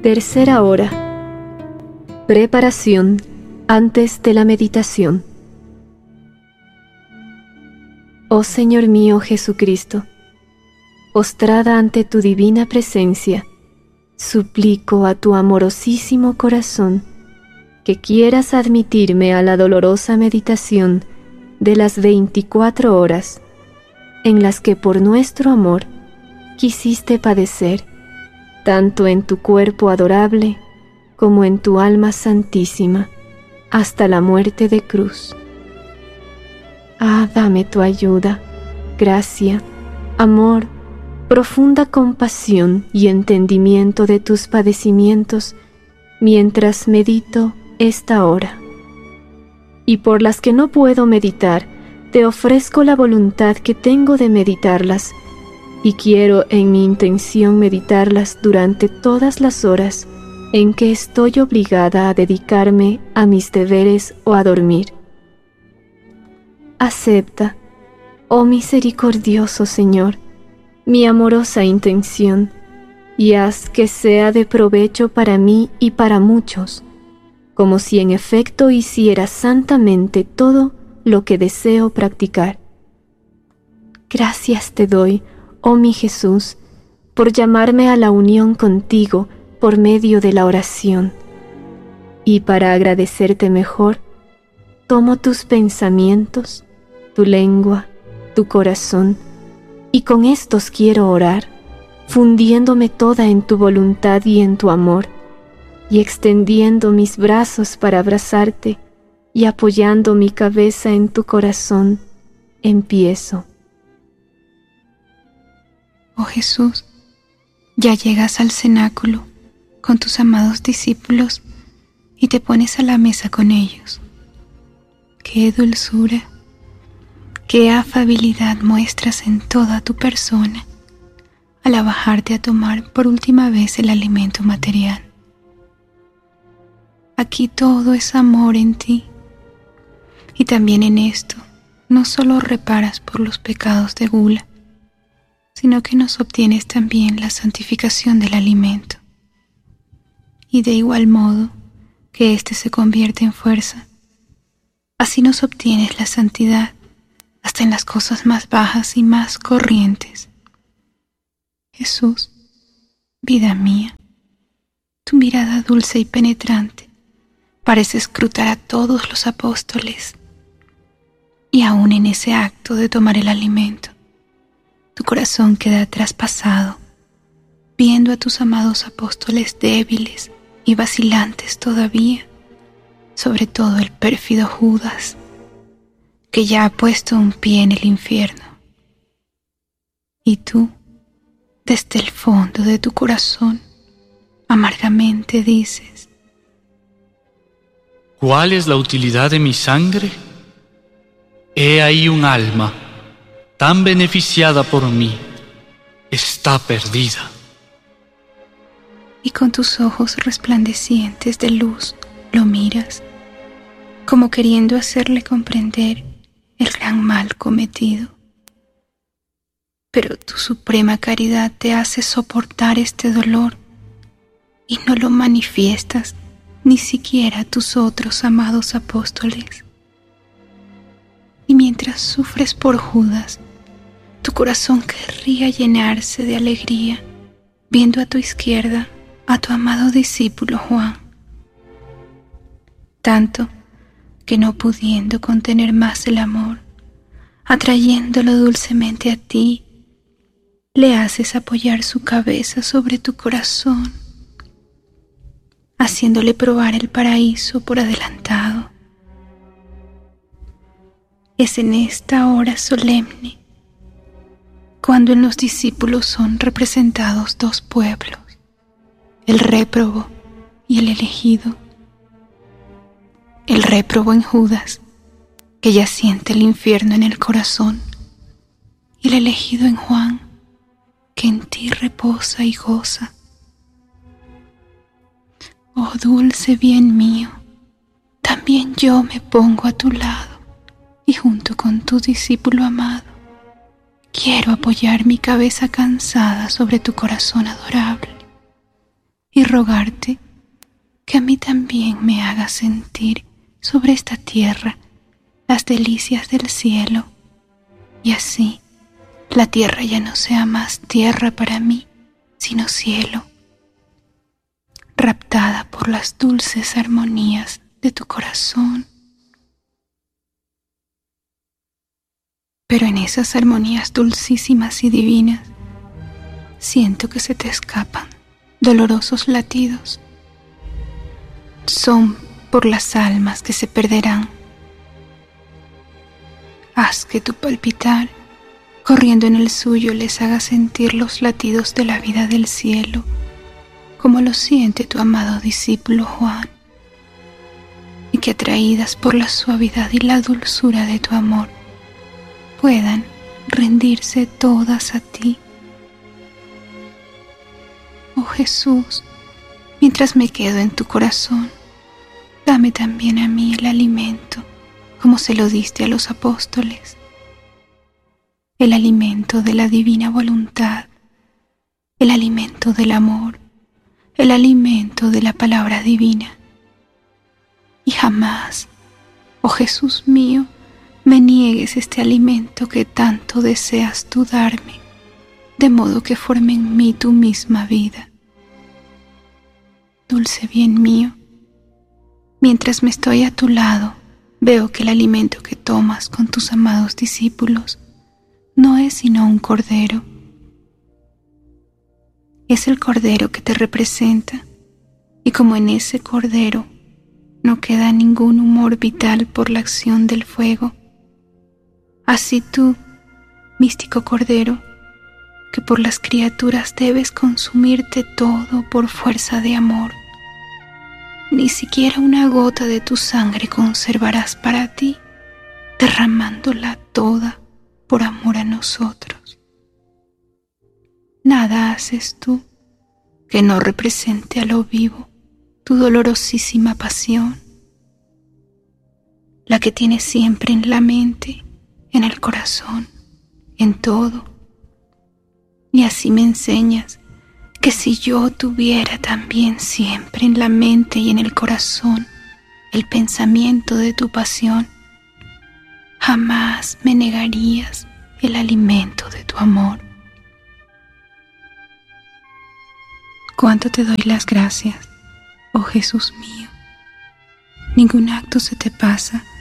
Tercera hora. Preparación antes de la meditación. Oh Señor mío Jesucristo, postrada ante tu divina presencia, suplico a tu amorosísimo corazón que quieras admitirme a la dolorosa meditación de las 24 horas en las que por nuestro amor quisiste padecer, tanto en tu cuerpo adorable como en tu alma santísima, hasta la muerte de cruz. Ah, dame tu ayuda, gracia, amor, profunda compasión y entendimiento de tus padecimientos mientras medito esta hora. Y por las que no puedo meditar, te ofrezco la voluntad que tengo de meditarlas, y quiero en mi intención meditarlas durante todas las horas en que estoy obligada a dedicarme a mis deberes o a dormir. Acepta, oh misericordioso Señor, mi amorosa intención, y haz que sea de provecho para mí y para muchos, como si en efecto hiciera santamente todo lo que deseo practicar. Gracias te doy, oh mi Jesús, por llamarme a la unión contigo por medio de la oración. Y para agradecerte mejor, tomo tus pensamientos, tu lengua, tu corazón, y con estos quiero orar, fundiéndome toda en tu voluntad y en tu amor, y extendiendo mis brazos para abrazarte y apoyando mi cabeza en tu corazón, empiezo. Oh Jesús, ya llegas al cenáculo con tus amados discípulos y te pones a la mesa con ellos. ¡Qué dulzura! ¡Qué afabilidad muestras en toda tu persona al bajarte a tomar por última vez el alimento material! Aquí todo es amor en ti, y también en esto no solo reparas por los pecados de gula, sino que nos obtienes también la santificación del alimento. Y de igual modo que éste se convierte en fuerza, así nos obtienes la santidad hasta en las cosas más bajas y más corrientes. Jesús, vida mía, tu mirada dulce y penetrante parece escrutar a todos los apóstoles, y aún en ese acto de tomar el alimento, tu corazón queda traspasado, viendo a tus amados apóstoles débiles y vacilantes todavía, sobre todo el pérfido Judas, que ya ha puesto un pie en el infierno. Y tú, desde el fondo de tu corazón, amargamente dices: ¿cuál es la utilidad de mi sangre? He ahí un alma tan beneficiada por mí, está perdida. Y con tus ojos resplandecientes de luz lo miras, como queriendo hacerle comprender el gran mal cometido. Pero tu suprema caridad te hace soportar este dolor y no lo manifiestas ni siquiera a tus otros amados apóstoles. Y mientras sufres por Judas, tu corazón querría llenarse de alegría viendo a tu izquierda a tu amado discípulo Juan, tanto que no pudiendo contener más el amor, atrayéndolo dulcemente a ti, le haces apoyar su cabeza sobre tu corazón, haciéndole probar el paraíso por adelantado. Es en esta hora solemne cuando en los discípulos son representados dos pueblos, el réprobo y el elegido. El réprobo en Judas, que ya siente el infierno en el corazón, y el elegido en Juan, que en ti reposa y goza. Oh dulce bien mío, también yo me pongo a tu lado y junto con tu discípulo amado quiero apoyar mi cabeza cansada sobre tu corazón adorable y y rogarte que a mí también me hagas sentir sobre esta tierra las delicias del cielo, y así la tierra ya no sea más tierra para mí, sino cielo, raptada por las dulces armonías de tu corazón. Pero en esas armonías dulcísimas y divinas, siento que se te escapan dolorosos latidos. Son por las almas que se perderán. Haz que tu palpitar, corriendo en el suyo, les haga sentir los latidos de la vida del cielo, como lo siente tu amado discípulo Juan, y que atraídas por la suavidad y la dulzura de tu amor, puedan rendirse todas a ti. Oh Jesús, mientras me quedo en tu corazón, dame también a mí el alimento, como se lo diste a los apóstoles, el alimento de la divina voluntad, el alimento del amor, el alimento de la palabra divina. Y jamás, oh Jesús mío, me niegues este alimento que tanto deseas tú darme, de modo que forme en mí tu misma vida. Dulce bien mío, mientras me estoy a tu lado, veo que el alimento que tomas con tus amados discípulos no es sino un cordero. Es el cordero que te representa, y como en ese cordero no queda ningún humor vital por la acción del fuego, así tú, místico cordero, que por las criaturas debes consumirte todo por fuerza de amor, ni siquiera una gota de tu sangre conservarás para ti, derramándola toda por amor a nosotros. Nada haces tú que no represente a lo vivo tu dolorosísima pasión, la que tienes siempre en la mente, en el corazón, en todo. Y así me enseñas que si yo tuviera también siempre en la mente y en el corazón el pensamiento de tu pasión, jamás me negarías el alimento de tu amor. Cuánto te doy las gracias, oh Jesús mío. Ningún acto se te pasa